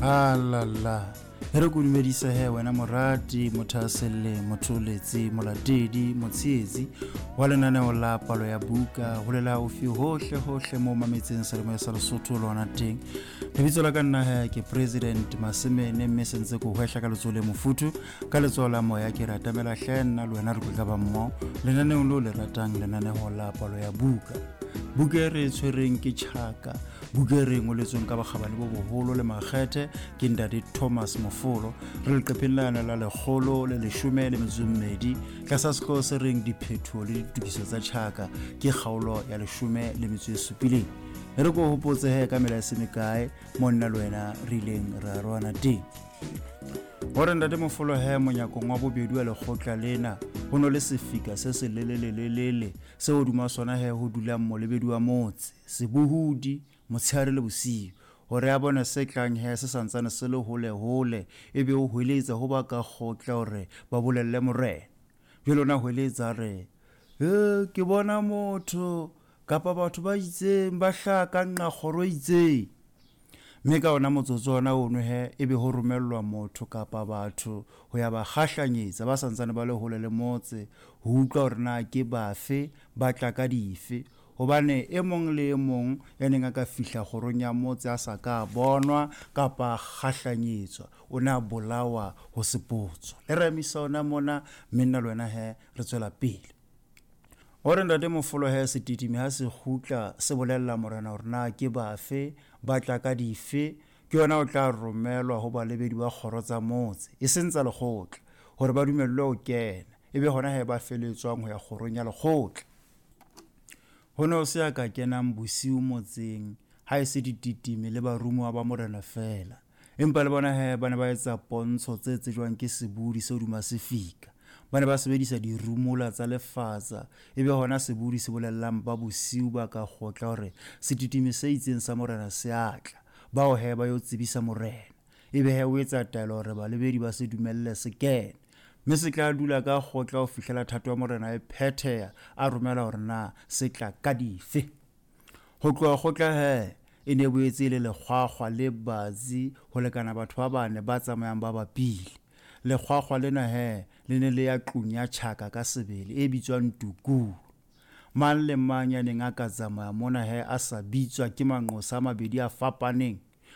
Alala, re go dumedisa he wena morati, mothaselle, motholetsi, molatedi, motsietsi wa lenaneo la palo ya buka go lela ofi hohle mo mametseng selemo ya sa Lesotho lona teng. Lebitso la ka nna he ke President Masemene mme sentse go hwehla ka letsole mofutu ka letsola la moya ke ratamela hlena le wena re go ka ba mmo lenaneo lo le ratang lenaneo la palo ya buka. Buka e re tshwereng ke Chaka, buka e re ngoletsweng ka bakgabane bo boholo le makgethe ke Ntate Thomas Mofolo, re leqepheng la lekgolo le leshome le metso e mmedi tlasa sekolo se reng diphetho le ditokiso tsa Chaka ke kgaolo ya leshome le metso e supileng. Re go hopotse he ka mela se mekae monna le wena re ileng ra rwana teng. Hore Ntate Mofolo he monyakong wa bobedi wa lekgotla lena ho no le sefika se se lelelelelele se ho duma sona he ho dula molebedi wa motse sebohudi motshehare le bosiu hore a bona se tlang he se santsane se le hole ebe o hweletsa ho ba ka khotla hore ba bolelle morena jwelona hweletsa re ke bona motho kapa batho ba itseng ba hlaka nqa khoro itseng mme ka ona motsotso ona ono he ebe ho romellwa motho kapa batho ho ya ba kgahlanyetsa ba santsane ba le hole le motse ho utlwa hore na ke bafe ba tla ka dife hobane e mong le e mong ya neng a ka fihla kgorong ya motse a sa ka bonwa kapa kgahlanyetswa o na bolawa ho sepotso le remisa ona mona menna le wena he re tswela pele. Hore Ntate Mofolo he se titimi ha se khutla se bolella morena hore na ke bafe ba tla ka dife ke yona o tla romelwa ho ba lebedi ba kgoro tsa motse e sentsa lekgotla hore ba dumellwe ho kena ebe hona he ba feletswang ho ya kgorong ya lekgotla. Hono se ka kenang bosiu motseng ha e se dititimi le barumo ba morena fela empa le bona he bana ba etsa pontsho tse tsejwang ke sebudi se duma se fika bana ba sebedisa dirumula tsa lefatsa ebe hona sebudi se bolellang ba bosiu ba ka khotla hore setitimi se itseng sa morena se atla bao he ba yo tsebisa morena ebe he o etsa taelo hore ba lebedi ba se dumelle se kene mme se tla dula ka khotla ho fihlela thato ya morena e phetheha a romela hore na se tla ka dife ho tloha khotla he e ne boetse le lekgwakgwa le batsi ho lekana batho ba bane ba tsamayang ba bapile lekgwakgwa lena he le ne le ya tlunya Chaka ka sebele e bitswang Tuku mang le mang ya neng a ka tsamaya mona he a sa bitswa ke manqosa a mabedi a fapaneng